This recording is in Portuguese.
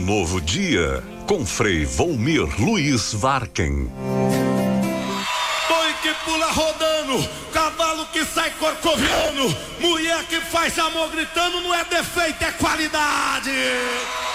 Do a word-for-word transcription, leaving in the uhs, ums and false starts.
novo dia com Frei Volmir Luiz Varken. Boi que pula rodando, cavalo que sai corcoviano, mulher que faz amor gritando, não é defeito, é qualidade.